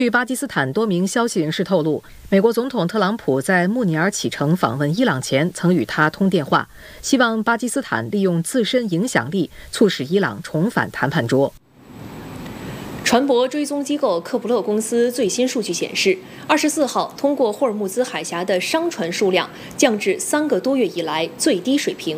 据巴基斯坦多名消息人士透露，美国总统特朗普在穆尼尔启程访问伊朗前，曾与他通电话，希望巴基斯坦利用自身影响力，促使伊朗重返谈判桌。 船舶追踪机构科普勒公司最新数据显示，24号通过霍尔木兹海峡的商船数量降至3个多月以来最低水平。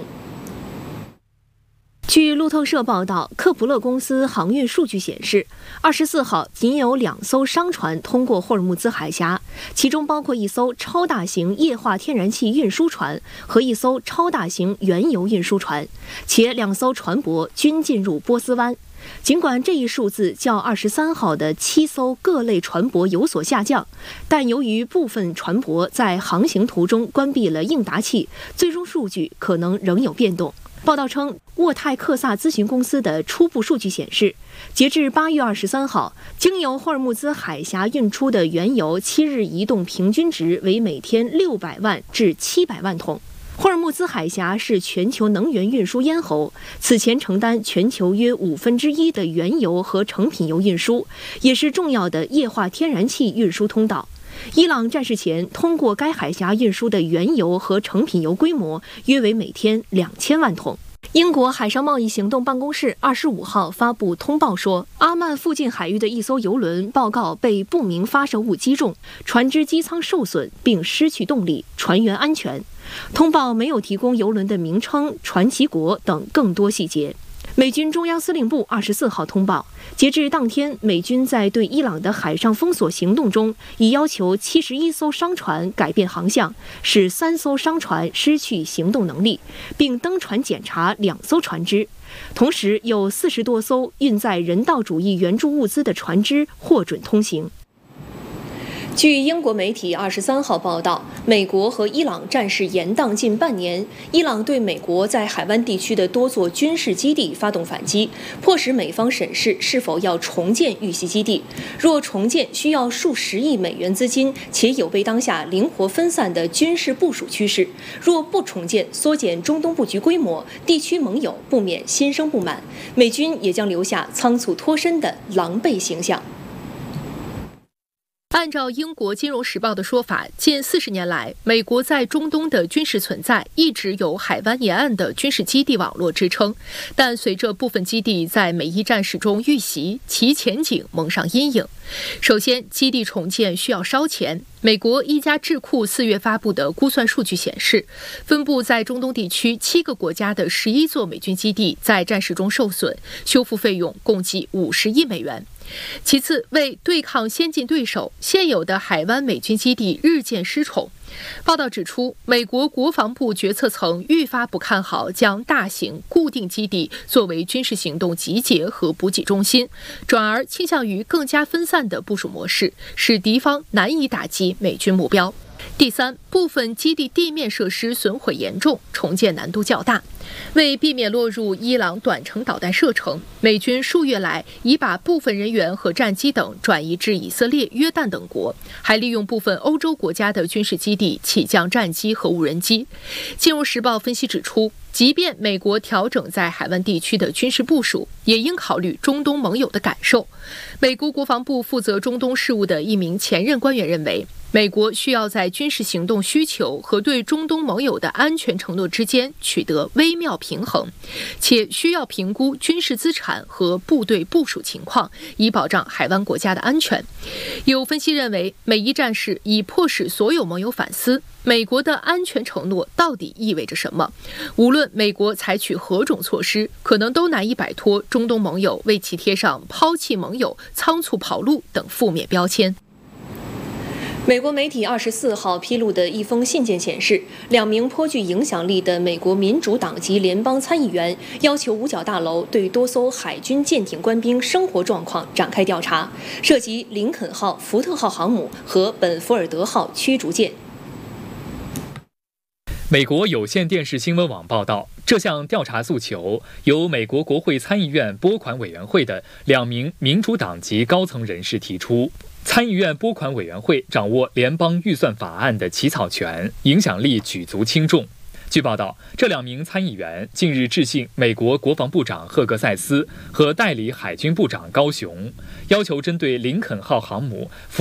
据路透社报道，科普勒公司航运数据显示，24号仅有2艘商船通过霍尔木兹海峡，其中包括1艘超大型液化天然气运输船和1艘超大型原油运输船，且2艘船舶均进入波斯湾。尽管这一数字较23号的7艘各类船舶有所下降，但由于部分船舶在航行途中关闭了应答器，最终数据可能仍有变动。报道称，沃泰克萨咨询公司的初步数据显示，截至8月23号，经由霍尔木兹海峡运出的原油7日移动平均值为每天600万至700万桶。霍尔木兹海峡是全球能源运输咽喉，此前承担全球约1/5的原油和成品油运输，也是重要的液化天然气运输通道。伊朗战事前通过该海峡运输的原油和成品油规模约为每天2000万桶。英国海上贸易行动办公室25号发布通报说，阿曼附近海域的一艘油轮报告被不明发射物击中，船只机舱受损并失去动力，船员安全。通报没有提供油轮的名称、船籍国等更多细节。美军中央司令部24号通报，截至当天，美军在对伊朗的海上封锁行动中，已要求71艘商船改变航向，使3艘商船失去行动能力，并登船检查2艘船只。同时，有40多艘运载人道主义援助物资的船只获准通行。据英国媒体23号报道，美国和伊朗战事延宕近半年，伊朗对美国在海湾地区的多座军事基地发动反击，迫使美方审视是否要重建遇袭基地。若重建，需要数十亿美元资金，且有悖当下灵活分散的军事部署趋势。若不重建，缩减中东布局规模，地区盟友不免心生不满，美军也将留下仓促脱身的狼狈形象。按照英国《金融时报》的说法，近40年来，美国在中东的军事存在一直有海湾沿岸的军事基地网络支撑，但随着部分基地在美伊战事中遇袭，其前景蒙上阴影。首先，基地重建需要烧钱。美国一家智库4月发布的估算数据显示，分布在中东地区7个国家的11座美军基地在战事中受损，修复费用共计50亿美元。其次，为对抗先进对手，现有的海湾美军基地日渐失宠。报道指出，美国国防部决策层愈发不看好将大型固定基地作为军事行动集结和补给中心，转而倾向于更加分散的部署模式，使敌方难以打击美军目标。第三，部分基地地面设施损毁严重，重建难度较大。为避免落入伊朗短程导弹射程，美军数月来已把部分人员和战机等转移至以色列、约旦等国，还利用部分欧洲国家的军事基地起降战机和无人机。金融时报分析指出，即便美国调整在海湾地区的军事部署，也应考虑中东盟友的感受。美国国防部负责中东事务的一名前任官员认为，美国需要在军事行动需求和对中东盟友的安全承诺之间取得微妙平衡，且需要评估军事资产和部队部署情况，以保障海湾国家的安全。有分析认为，美伊战事已迫使所有盟友反思，美国的安全承诺到底意味着什么？无论美国采取何种措施，可能都难以摆脱中东盟友为其贴上抛弃盟友、仓促跑路等负面标签。美国媒体24号披露的一封信件显示，2名颇具影响力的美国民主党籍联邦参议员要求五角大楼对多艘海军舰艇官兵生活状况展开调查，涉及林肯号、福特号航母和本福尔德号驱逐舰。 美国有线电视新闻网报道，这项调查诉求由美国国会参议院拨款委员会的2名民主党籍高层人士提出。参议院拨款委员会掌握联邦预算法案的起草权，影响力举足轻重。据报道，这2名参议员近日致信美国国防部长赫格塞斯和代理海军部长高雄，要求针对林肯号航母